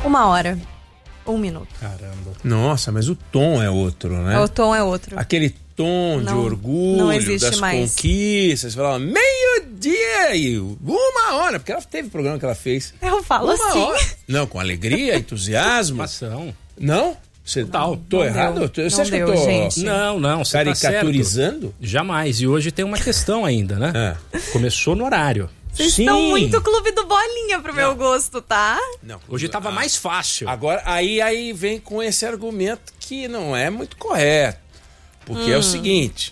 1 hora. 1 minuto. Caramba. Nossa, mas o tom é outro, né? O tom é outro. Aquele tom de orgulho das conquistas. Você falava 12:00 e 1 hora, porque ela teve programa que ela fez. Eu falo 1 assim. hora. Não, com alegria, entusiasmo. Não? Você tô errado? Você acha que eu tô gente. Não, você caricaturizando? Tá certo. Jamais. E hoje tem uma questão ainda, né? Começou no horário. Vocês estão muito clube do Bolinha pro meu gosto, tá? Não, hoje tava mais fácil. Agora, aí vem com esse argumento que não é muito correto. Porque é o seguinte,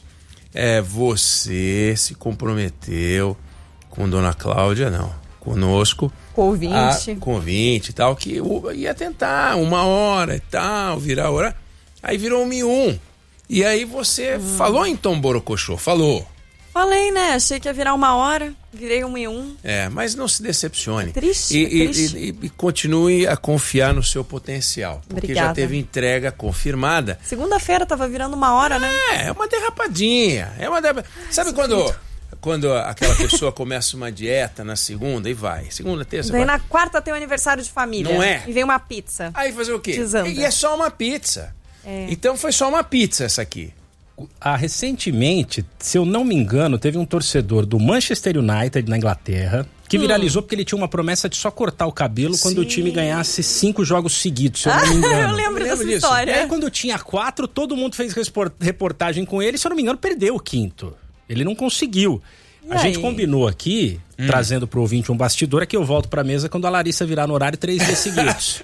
você se comprometeu com Dona Cláudia, não, conosco. Com ouvinte. Com ouvinte e tal, que ia tentar 1 hora e tal, virar hora. Aí virou 1:01. E aí você falou em Tom Borocochô, falou. Falei, né? Achei que ia virar 1 hora. Virei 1:01. Mas não se decepcione. Triste. E continue a confiar no seu potencial. Porque Obrigada. já teve entrega confirmada. Segunda-feira tava virando 1 hora, né? É uma derrapadinha. Sabe quando aquela pessoa começa uma dieta na segunda e vai? Segunda, terça, Daí quarta. na quarta tem o aniversário de família. Não é? E vem uma pizza. Aí fazer o quê? Desanda. E é só uma pizza. Então foi só uma pizza essa aqui. Recentemente, se eu não me engano, teve um torcedor do Manchester United na Inglaterra que viralizou porque ele tinha uma promessa de só cortar o cabelo quando o time ganhasse 5 jogos seguidos, se eu não me engano. Eu lembro dessa disso. história. E aí, quando tinha 4, todo mundo fez reportagem com ele, se eu não me engano, perdeu o 5º. Ele não conseguiu. A gente combinou aqui, trazendo pro ouvinte um bastidor, é que eu volto pra mesa quando a Larissa virar no horário 3 dias seguidos.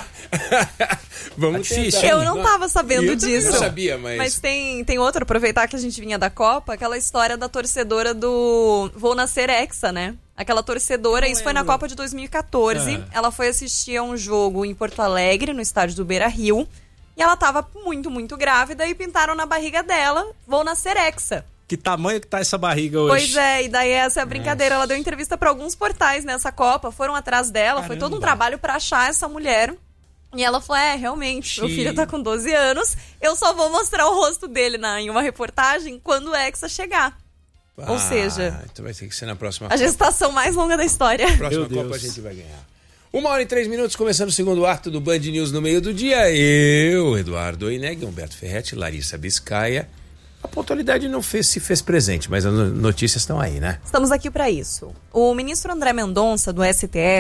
Vamos difícil. Eu não tava sabendo disso. Eu sabia, mas tem outro, aproveitar que a gente vinha da Copa, aquela história da torcedora do Vou Nascer Hexa, né? Aquela torcedora, isso foi na Copa de 2014. Ela foi assistir a um jogo em Porto Alegre, no estádio do Beira-Rio. E ela tava muito, muito grávida e pintaram na barriga dela Vou Nascer Hexa. Que tamanho que tá essa barriga hoje? Pois é, e daí essa é a brincadeira. Ela deu entrevista pra alguns portais nessa Copa, foram atrás dela, foi todo um trabalho pra achar essa mulher. E ela falou, realmente, meu filho tá com 12 anos, eu só vou mostrar o rosto dele em uma reportagem quando o Hexa chegar. Ou seja, então vai ter que ser na próxima a gestação mais longa da história. Próxima Copa a gente vai ganhar. 1 hora e 3 minutos, começando o segundo ato do Band News no meio do dia. Eu, Eduardo Oineg, Humberto Ferretti, Larissa Biscaia. A pontualidade não se fez presente, mas as notícias estão aí, né? Estamos aqui para isso. O ministro André Mendonça, do STF,